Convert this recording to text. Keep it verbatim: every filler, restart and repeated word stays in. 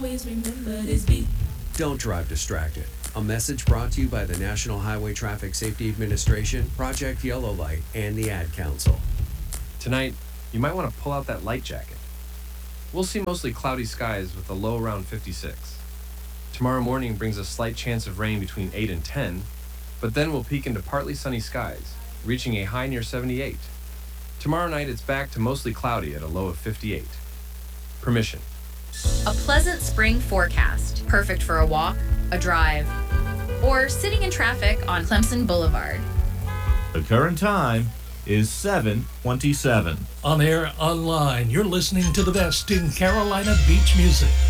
always remember this beat. Don't drive distracted. A message brought to you by the National Highway Traffic Safety Administration, Project Yellow Light, and the Ad Council. Tonight, you might want to pull out that light jacket. We'll see mostly cloudy skies with a low around fifty-six. Tomorrow morning brings a slight chance of rain between eight and ten, but then we'll peak into partly sunny skies, reaching a high near seventy-eight. Tomorrow night it's back to mostly cloudy at a low of fifty-eight. Permission. A pleasant spring forecast, perfect for a walk, a drive, or sitting in traffic on Clemson Boulevard. The current time is seven twenty-seven. On air, online, you're listening to the best in Carolina beach music.